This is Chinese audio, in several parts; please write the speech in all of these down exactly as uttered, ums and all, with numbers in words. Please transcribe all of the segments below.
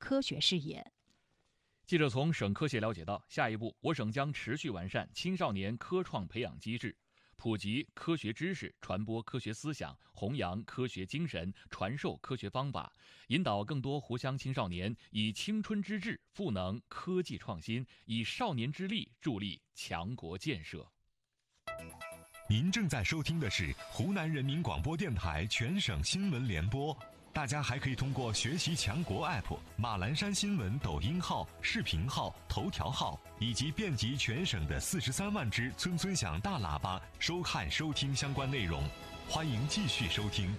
科学视野。 记者从省科协了解到，下一步我省将持续完善青少年科创培养机制，普及科学知识，传播科学思想，弘扬科学精神，传授科学方法，引导更多湖湘青少年以青春之志赋能科技创新，以少年之力助力强国建设。 您正在收听的是湖南人民广播电台全省新闻联播。大家还可以通过学习强国 A P P、马栏山新闻抖音号、视频号、头条号以及遍及全省的四十三万只村村响大喇叭收看收听相关内容。欢迎继续收听。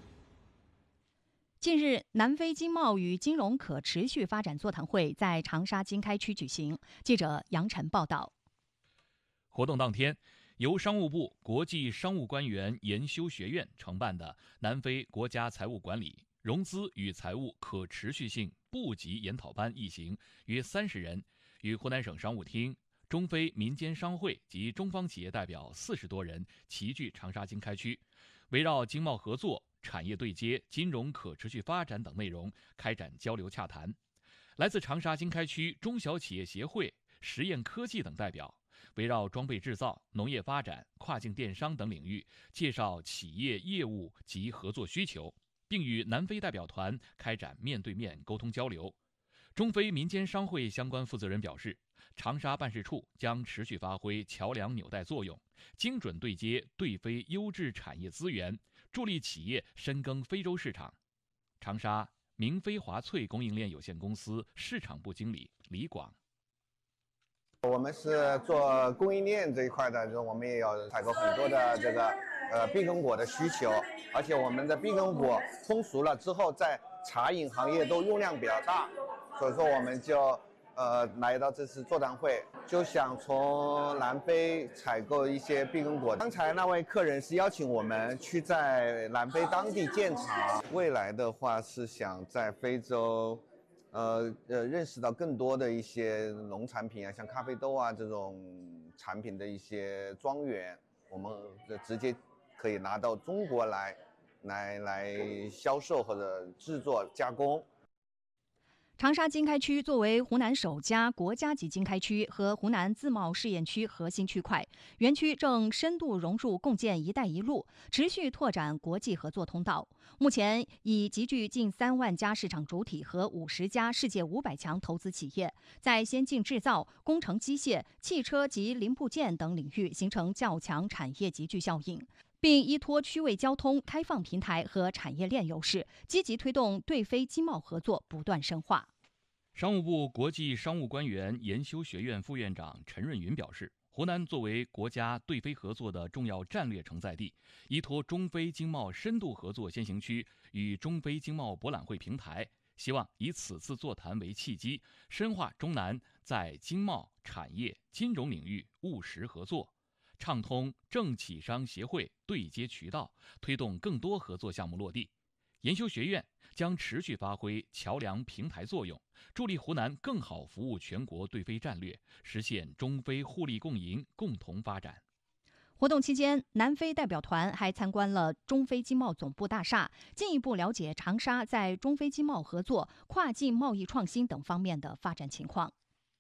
近日，南非经贸与金融可持续发展座谈会在长沙经开区举行。记者杨晨报道。 活动当天，由商务部国际商务官员研修学院承办的南非国家财务管理、融资与财务可持续性部级研讨班一行约三十人，与湖南省商务厅、中非民间商会及中方企业代表四十多人齐聚长沙经开区，围绕经贸合作、产业对接、金融可持续发展等内容开展交流洽谈。来自长沙经开区中小企业协会、实验科技等代表围绕装备制造、农业发展、跨境电商等领域介绍企业业务及合作需求，并与南非代表团开展面对面沟通交流。中非民间商会相关负责人表示，长沙办事处将持续发挥桥梁纽带作用，精准对接对非优质产业资源，助力企业深耕非洲市场。长沙明非华翠供应链有限公司市场部经理李广。 我们是做供应链这一块的，就是我们也要采购很多的这个呃碧根果的需求，而且我们的碧根果成熟了之后，在茶饮行业都用量比较大，所以说我们就呃来到这次座谈会，就想从南非采购一些碧根果。刚才那位客人是邀请我们去在南非当地建厂，未来的话是想在非洲。呃呃，认识到更多的一些农产品啊，像咖啡豆啊这种产品的一些庄园，我们直接可以拿到中国来，来来销售或者制作加工。 长沙经开区作为湖南首家国家级经开区和湖南自贸试验区核心区块，园区正深度融入共建“一带一路”，持续拓展国际合作通道。目前已集聚近三万家市场主体和五十家世界五百强投资企业，在先进制造、工程机械、汽车及零部件等领域形成较强产业集聚效应，并依托区位交通、开放平台和产业链优势，积极推动对非经贸合作不断深化。 商务部国际商务官员研修学院副院长陈润云表示，湖南作为国家对非合作的重要战略承载地，依托中非经贸深度合作先行区与中非经贸博览会平台，希望以此次座谈为契机，深化中南在经贸、产业、金融领域务实合作，畅通政企商协会对接渠道，推动更多合作项目落地。研修学院将持续发挥桥梁平台作用，助力湖南更好服务全国对非战略，实现中非互利共赢、共同发展。 活动期间，南非代表团还参观了中非经贸总部大厦，进一步了解长沙在中非经贸合作、跨境贸易创新等方面的发展情况。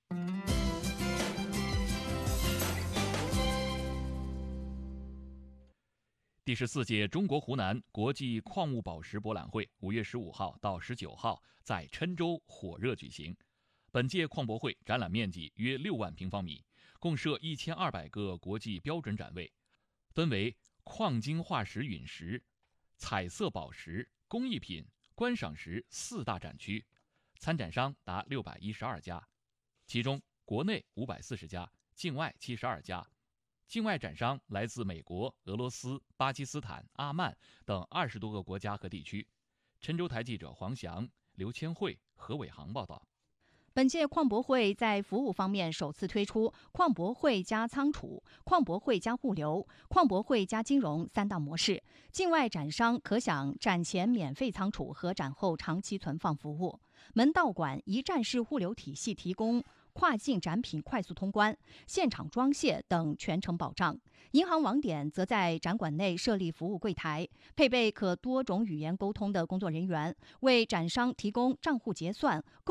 第十四届中国湖南国际矿物宝石博览会五月十五号到十九号在郴州火热举行。本届矿博会展览面积约六万平方米，共设一千二百个国际标准展位，分为矿晶化石陨石、彩色宝石、工艺品、观赏石四大展区，参展商达六百一十二家，其中国内五百四十家，境外七十二家。境外展商来自美国、俄罗斯、巴基斯坦、阿曼等二十多个国家和地区。郴州台记者黄翔、刘千惠、何伟航报道。 本届矿博会在服务方面首次推出矿博会加仓储、矿博会加物流、矿博会加金融三大模式。境外展商可享展前免费仓储和展后长期存放服务，门道馆一站式物流体系提供跨境展品快速通关、现场装卸等全程保障。银行网点则在展馆内设立服务柜台，配备可多种语言沟通的工作人员，为展商提供账户结算、